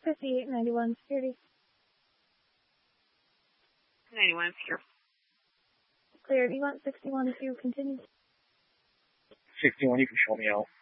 5891 security. 91 secure. Clear. Do you want 61 to continue? 61, you can show me out.